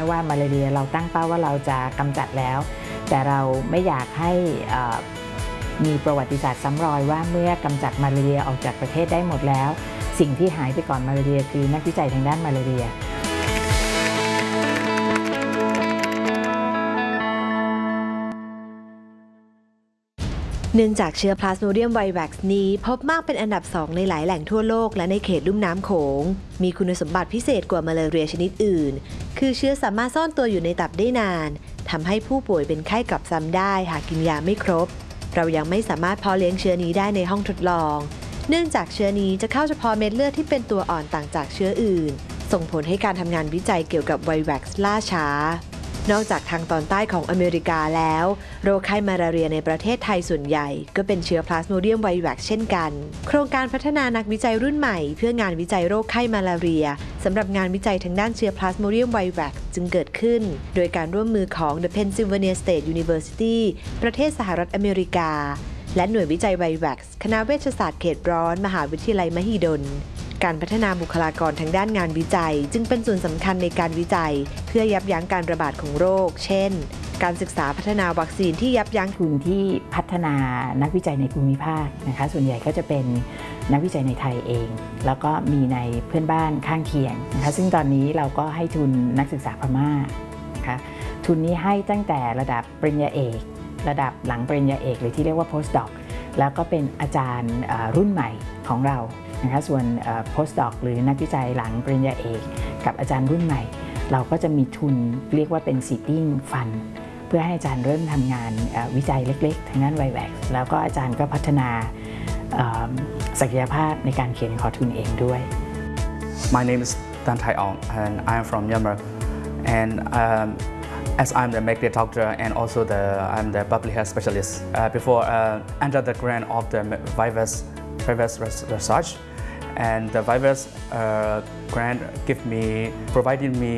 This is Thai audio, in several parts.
ว่ามาลาเรียเราตั้งเป้าว่าเราจะกำจัดแล้วแต่เราไม่อยากให้มีประวัติศาสตร์ซ้ำรอยว่าเมื่อกำจัดมาลาเรียออกจากประเทศได้หมดแล้วสิ่งที่หายไปก่อนมาลาเรียคือนักวิจัยทางด้านมาลาเรียเนื่องจากเชื้อ Plasmodium vivax นี้พบมากเป็นอันดับ2ในหลายแหล่งทั่วโลกและในเขตลุ่มน้ำโขงมีคุณสมบัติพิเศษกว่ามาลาเรียชนิดอื่นคือเชื้อสามารถซ่อนตัวอยู่ในตับได้นานทำให้ผู้ป่วยเป็นไข้กลับซ้ำได้หากกินยาไม่ครบเรายังไม่สามารถเพาะเลี้ยงเชื้อนี้ได้ในห้องทดลองเนื่องจากเชื้อนี้จะเข้าเฉพาะเม็ดเลือดที่เป็นตัวอ่อนต่างจากเชื้ออื่นส่งผลให้การทำงานวิจัยเกี่ยวกับไวแว็กซ์ล่าช้านอกจากทางตอนใต้ของอเมริกาแล้วโรคไข้มาลาเรียในประเทศไทยส่วนใหญ่ก็เป็นเชื้อ Plasmodium vivax เช่นกันโครงการพัฒนานักวิจัยรุ่นใหม่เพื่องานวิจัยโรคไข้มาลาเรียสำหรับงานวิจัยทางด้านเชื้อ Plasmodium vivax จึงเกิดขึ้นโดยการร่วมมือของ The Pennsylvania State University ประเทศสหรัฐอเมริกาและหน่วยวิจัยไวแว็กซ์คณะเวชศาสตร์เขตร้อนมหาวิทยาลัยมหิดลการพัฒนาบุคลากรทางด้านงานวิจัยจึงเป็นส่วนสำคัญในการวิจัยเพื่อยับยั้งการระบาดของโรคเช่นการศึกษาพัฒนาวัคซีนที่ยับยั้งทุนที่พัฒนานักวิจัยในภูมิภาคนะคะส่วนใหญ่ก็จะเป็นนักวิจัยในไทยเองแล้วก็มีในเพื่อนบ้านข้างเคียงนะคะซึ่งตอนนี้เราก็ให้ทุนนักศึกษาพม่านะคะทุนนี้ให้ตั้งแต่ระดับปริญญาเอกระดับหลังปริญญาเอกหรือที่เรียกว่า postdoc แล้วก็เป็นอาจารย์รุ่นใหม่ของเรานะคะส่วน postdoc หรือนักวิจัยหลังปริญญาเอกกับอาจารย์รุ่นใหม่เราก็จะมีทุนเรียกว่าเป็น seeding fund เพื่อให้อาจารย์เริ่มทำงานวิจัยเล็กๆทางด้านไวแว็กซ์แล้วก็อาจารย์ก็พัฒนาศักยภาพในการเขียนขอทุนเองด้วย My name is Tan Thai Ong and I am from Myanmar and as I'm the medical doctor and also I'm the public health specialist. Before enter the grant of the virus research, and the virus grant provided me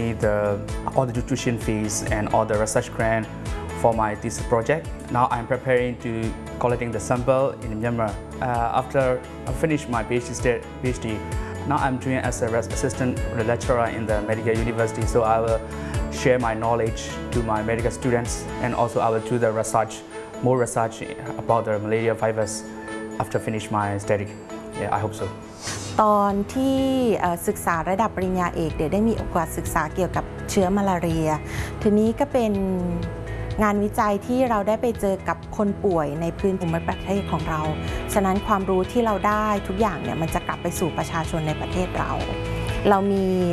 all the tuition fees and all the research grant for my thesis project. Now I'm preparing to collecting the sample in Myanmar. After I finish my PhD, now I'm doing as a assistant lecturer in the medical university. So I will share my knowledge to my medical students and also I will do the more research about the malaria virus after finish my study. Yeah, I hope so. ตอนที่ศึกษาระดับปริญญาเอกได้มีโอกาสศึกษาเกี่ยวกับเชื้อมาลาเรียทีนี้ก็เป็นงานวิจัยที่เราได้ไปเจอกับคนป่วยในพื้นภูมิประเทศของเราฉะนั้นความรู้ที่เราได้ทุกอย่างเนี่ยมันจะกลับไปสู่ประชาชนในประเทศเรามี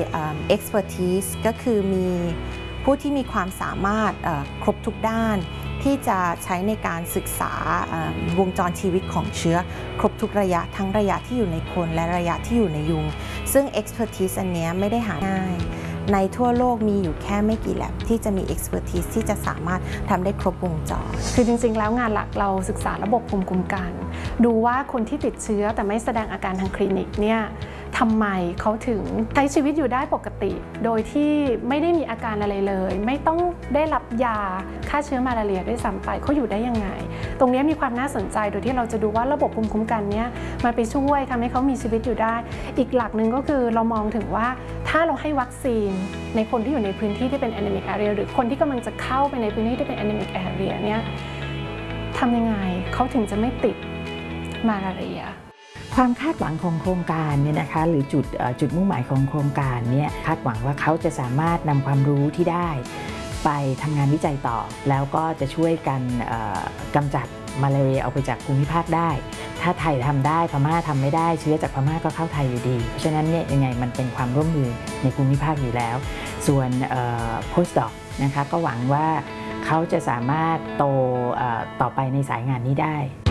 expertise ก็คือมีผู้ที่มีความสามารถครบทุกด้านที่จะใช้ในการศึกษาวงจรชีวิตของเชื้อครบทุกระยะทั้งระยะที่อยู่ในคนและระยะที่อยู่ในยุงซึ่ง expertise อันนี้ไม่ได้หาง่ายในทั่วโลกมีอยู่แค่ไม่กี่แลบที่จะมี expertise ที่จะสามารถทำได้ครบวงจรคือจริงๆแล้วงานหลักเราศึกษาระบบภูมิคุ้มกันดูว่าคนที่ติดเชื้อแต่ไม่แสดงอาการทางคลินิกเนี่ยทำไมเขาถึงใช้ชีวิตอยู่ได้ปกติโดยที่ไม่ได้มีอาการอะไรเลยไม่ต้องได้รับยาฆ่าเชื้อมาลาเรียด้วยซ้ำไปเขาอยู่ได้ยังไงตรงนี้มีความน่าสนใจโดยที่เราจะดูว่าระบบภูมิคุ้มกันเนี่ยมันไปช่วยทำให้เขามีชีวิตอยู่ได้อีกหลักหนึ่งก็คือเรามองถึงว่าถ้าเราให้วัคซีนในคนที่อยู่ในพื้นที่ที่เป็น endemic area หรือคนที่กำลังจะเข้าไปในพื้นที่ที่เป็น endemic area เนี่ยทำยังไงเขาถึงจะไม่ติดมาลาเรียความคาดหวังของโครงการเนี่ยนะคะหรือจุดมุ่งหมายของโครงการเนี่ยคาดหวังว่าเขาจะสามารถนำความรู้ที่ได้ไปทำงานวิจัยต่อแล้วก็จะช่วยกันกำจัดมาลาเรียออกไปจากภูมิภาคได้ถ้าไทยทำได้พม่าทำไม่ได้เชื้อจากพม่าก็เข้าไทยอยู่ดีเพราะฉะนั้นเนี่ยยังไงมันเป็นความร่วมมือในภูมิภาคอยู่แล้วส่วน postdoc นะคะก็หวังว่าเขาจะสามารถโตต่อไปในสายงานนี้ได้